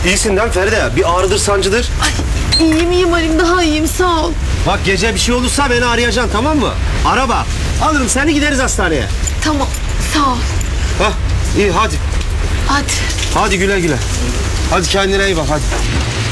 İyisin lan Feride. Bir ağrıdır sancıdır. Ay, iyiyim Halim, daha iyiyim, sağ ol. Bak gece bir şey olursa beni arayacaksın, tamam mı? Ara bak. Alırım seni, gideriz hastaneye. Tamam, sağ ol. Hah iyi hadi. Hadi. Hadi güle güle. Hadi kendine iyi bak hadi.